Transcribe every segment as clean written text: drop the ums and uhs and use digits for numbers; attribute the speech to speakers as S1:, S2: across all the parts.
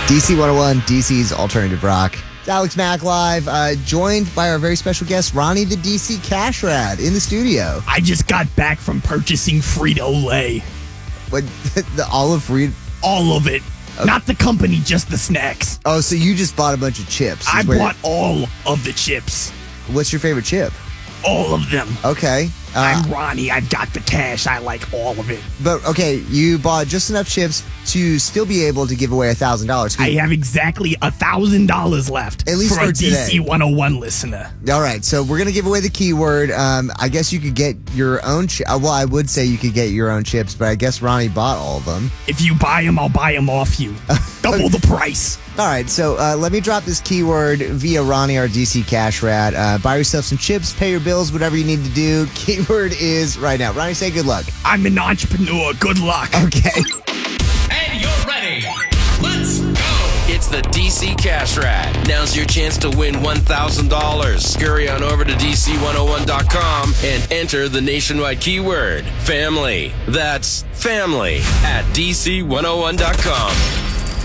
S1: DC 101, DC's Alternative Rock. It's Alex Mack live, joined by our very special guest, Ronnie the DC Cash Rat, in the studio.
S2: I just got back from purchasing Frito-Lay.
S1: What, the olive Frito?
S2: All of it. Okay. Not the company, just the snacks.
S1: Oh, so you just bought a bunch of chips.
S2: I bought all of the chips.
S1: What's your favorite chip?
S2: All of them.
S1: Okay.
S2: I'm Ronnie. I've got the cash. I like all of it.
S1: But, okay, you bought just enough chips to still be able to give away $1,000.
S2: I have exactly $1,000 left.
S1: At least
S2: for
S1: for
S2: a
S1: today.
S2: DC 101 listener.
S1: All right, so we're going to give away the keyword. I guess you could get your own well, I would say you could get your own chips, but I guess Ronnie bought all of them.
S2: If you buy them, I'll buy them off you. Double the price.
S1: All right, so let me drop this keyword via Ronnie, our DC Cash Rat. Buy yourself some chips, pay your bills, whatever you need to do. Keyword is right now. Ronnie, say good luck.
S2: I'm an entrepreneur. Good luck.
S1: Okay.
S3: And you're ready. Let's go.
S4: It's the DC Cash Rat. Now's your chance to win $1,000. Scurry on over to DC101.com and enter the nationwide keyword, family. That's family at DC101.com.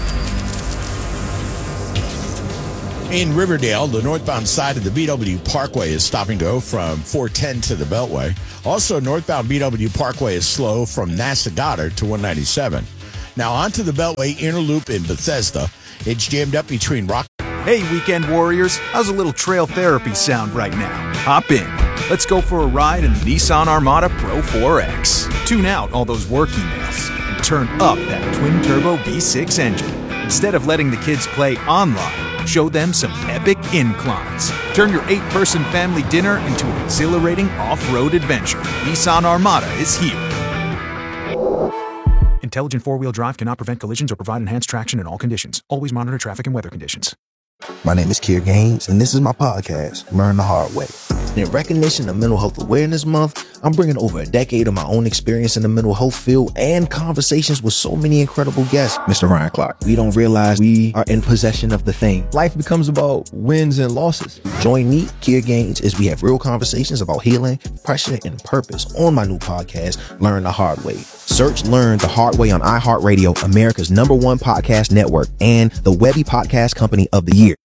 S5: In Riverdale, the northbound side of the BW Parkway is stopping go from 410 to the Beltway. Also, northbound BW Parkway is slow from NASA Goddard to 197. Now onto the Beltway inner loop in Bethesda. It's jammed up between Rock.
S6: Hey, weekend warriors. How's a little trail therapy sound right now? Hop in. Let's go for a ride in the Nissan Armada Pro 4X. Tune out all those work emails and turn up that twin-turbo V6 engine. Instead of letting the kids play online, show them some epic inclines. Turn your 8-person family dinner into an exhilarating off-road adventure. Nissan Armada is here. Intelligent four-wheel drive cannot prevent collisions or provide enhanced traction in all conditions. Always monitor traffic and weather conditions.
S7: My name is Kier Gaines, and this is my podcast, Learn the Hard Way. In recognition of Mental Health Awareness Month, I'm bringing over a decade of my own experience in the mental health field and conversations with so many incredible guests. Mr. Ryan Clark, we don't realize we are in possession of the thing. Life becomes about wins and losses. Join me, Kier Gaines, as we have real conversations about healing, pressure, and purpose on my new podcast, Learn the Hard Way. Search Learn the Hard Way on iHeartRadio, America's #1 podcast network, and the Webby Podcast Company of the Year.